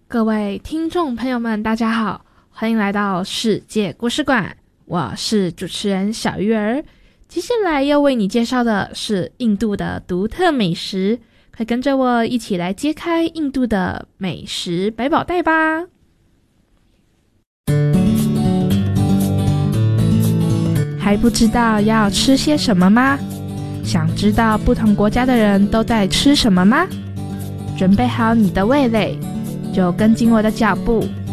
各位听众朋友们，大家好，欢迎来到世界故事馆，我是主持人小鱼儿。接下来要为你介绍的是印度的独特美食，快跟着我一起来揭开印度的美食百宝袋吧。还不知道要吃些什么吗？想知道不同国家的人都在吃什么吗？准备好你的味蕾，就跟紧我的脚步，